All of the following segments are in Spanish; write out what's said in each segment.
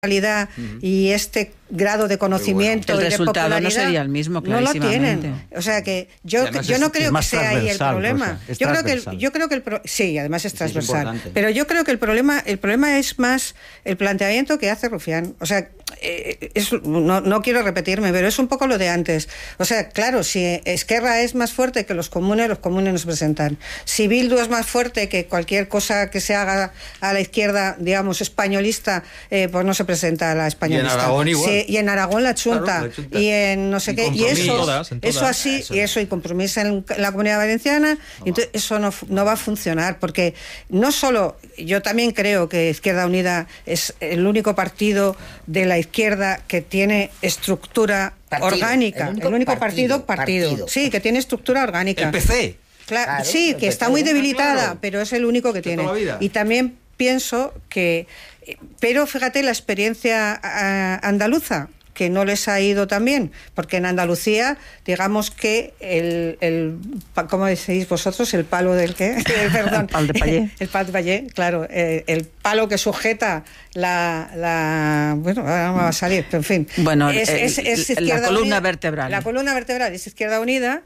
y este grado de conocimiento el y de resultado popularidad no sería el mismo, no lo clarísimamente. tienen. O sea que yo no creo que sea ahí el problema. Yo creo que sí, además es transversal. Pero yo creo que el problema es más el planteamiento que hace Rufián. O sea, no quiero repetirme, pero es un poco lo de antes. O sea, claro, si Esquerra es más fuerte que los comunes no se presentan. Si Bildu es más fuerte que cualquier cosa que se haga a la izquierda, digamos, españolista, pues no se presenta a la españolista. Y en Aragón igual. Sí, y en Aragón la chunta. Claro, la chunta. Y en no sé qué. Y eso así, y eso, y compromiso en la Comunidad Valenciana, entonces eso no va a funcionar, porque no solo, yo también creo que Izquierda Unida es el único partido de la izquierda que tiene estructura orgánica. El único partido. Sí, que tiene estructura orgánica. El PC. Claro, sí, que está muy debilitada, pero es el único que tiene. Y también pienso que, pero fíjate la experiencia andaluza, que no les ha ido tan bien, porque en Andalucía, digamos que ¿cómo decís vosotros? ¿El palo del qué? Perdón. El palo de payé. El palo de payé, claro. El palo que sujeta bueno, ahora me va a salir, pero en fin. Bueno, es la columna unida, vertebral. La columna vertebral es Izquierda Unida,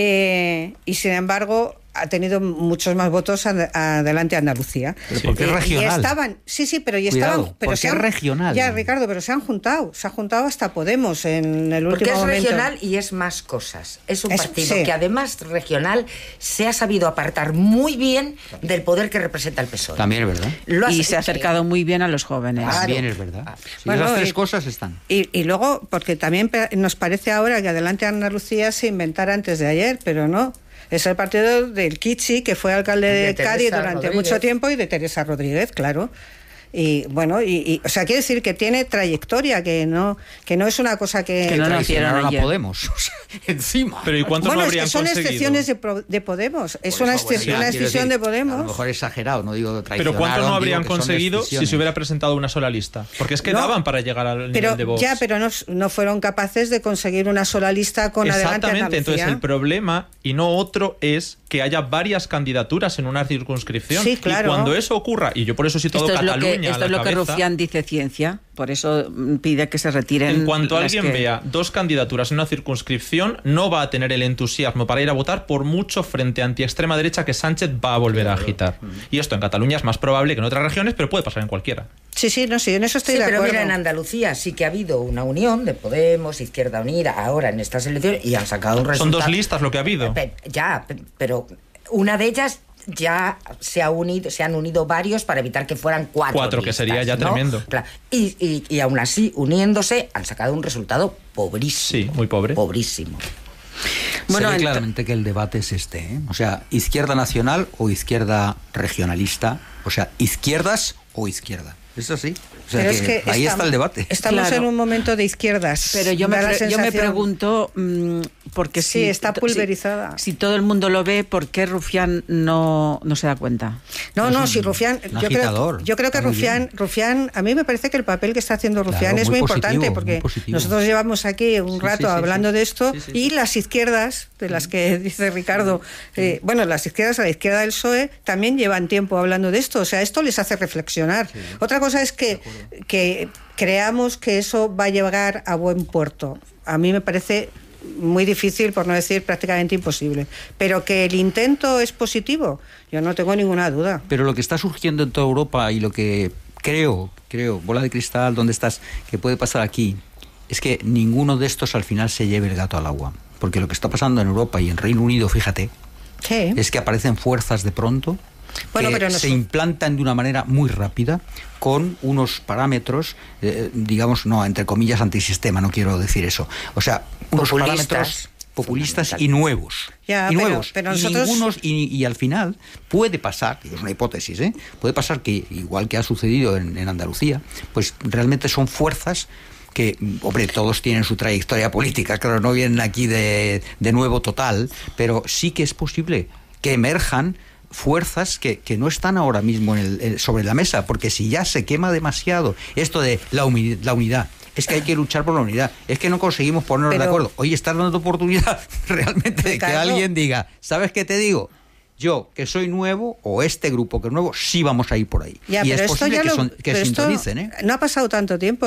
y sin embargo ha tenido muchos más votos adelante Andalucía. Pero porque es regional. Y estaban, Cuidado, pero porque es regional. Ya, Ricardo, pero se han juntado hasta Podemos en el último momento. Porque es regional y es más cosas. Es un partido que además regional se ha sabido apartar muy bien del poder que representa el PSOE. También es verdad. Y se ha acercado muy bien a los jóvenes. Claro. También es verdad. Sí, bueno, esas tres cosas están. Y luego, porque también nos parece ahora que Adelante Andalucía se inventara antes de ayer, pero no. Es el partido del Kichi, que fue alcalde de Cádiz durante mucho tiempo, y de Teresa Rodríguez, claro. Y bueno, o sea, quiere decir que tiene trayectoria, que no es una cosa que no traicionaron a Podemos, o sea, encima. Pero ¿y cuántos no habrían son conseguido? Excepciones de Podemos, es una excepción de Podemos. A lo mejor exagerado, no digo traicionaron. Pero ¿cuántos no habrían conseguido si se hubiera presentado una sola lista? Porque es que daban para llegar al nivel de Vox. Ya, pero no fueron capaces de conseguir una sola lista con Adelante Andalucía. Exactamente, entonces el problema, y no otro, es que haya varias candidaturas en una circunscripción. Sí, claro. Y cuando eso ocurra, y yo por eso cito Cataluña esto es lo que Rufián dice ciencia, por eso pide que se retiren. En cuanto alguien vea dos candidaturas en una circunscripción, no va a tener el entusiasmo para ir a votar por mucho frente anti-extrema derecha que Sánchez va a volver a agitar. Y esto en Cataluña es más probable que en otras regiones, pero puede pasar en cualquiera. Sí, en eso estoy de acuerdo. Pero mira, en Andalucía sí que ha habido una unión de Podemos, Izquierda Unida, ahora en estas elecciones, y han sacado un resultado. Son dos listas lo que ha habido. Pero una de ellas ya se han unido varios para evitar que fueran cuatro listas, que sería ya tremendo. Claro. Y aún así, uniéndose, han sacado un resultado pobrísimo. Sí, muy pobre. Pobrísimo. Bueno, se ve claramente que el debate es este, ¿eh? O sea, izquierda nacional o izquierda regionalista, o sea, izquierdas o izquierda. Es así. O sea, que ahí está el debate. Estamos en un momento de izquierdas. Pero yo me pregunto, porque sí, está pulverizada. Si todo el mundo lo ve, ¿por qué Rufián no se da cuenta? Si Rufián, yo creo que Rufián, a mí me parece que el papel que está haciendo Rufián es muy importante, porque nosotros llevamos aquí un rato hablando de esto, y las izquierdas, de las que dice Ricardo, las izquierdas a la izquierda del PSOE también llevan tiempo hablando de esto, o sea, esto les hace reflexionar. Otra cosa es que creamos que eso va a llegar a buen puerto. A mí me parece muy difícil, por no decir prácticamente imposible. Pero que el intento es positivo, yo no tengo ninguna duda. Pero lo que está surgiendo en toda Europa y lo que creo, bola de cristal, ¿dónde estás?, que puede pasar aquí, es que ninguno de estos al final se lleve el gato al agua. Porque lo que está pasando en Europa y en Reino Unido, fíjate, es que aparecen fuerzas de pronto que se implantan de una manera muy rápida con unos parámetros, digamos, entre comillas, antisistema, no quiero decir eso. O sea, unos parámetros populistas y nuevos. Pero nosotros... y al final puede pasar, es una hipótesis, puede pasar que, igual que ha sucedido en Andalucía, pues realmente son fuerzas que, hombre, todos tienen su trayectoria política, claro, no vienen aquí de nuevo total, pero sí que es posible que emerjan fuerzas que no están ahora mismo sobre la mesa, porque si ya se quema demasiado esto de la unidad, es que hay que luchar por la unidad, es que no conseguimos ponernos de acuerdo. Hoy estás dando oportunidad realmente de que alguien diga, ¿sabes qué te digo? Yo, que soy nuevo, o este grupo que es nuevo, sí vamos a ir por ahí. Y es posible que sintonicen, No ha pasado tanto tiempo.